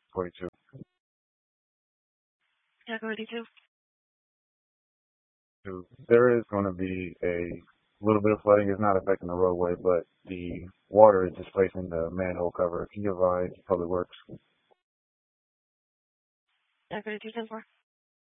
42. Yeah, go ahead, too. There is going to be a little bit of flooding. It's not affecting the roadway, but the water is displacing the manhole cover. Can you advise Public Works? Yeah, go ahead, 210-4.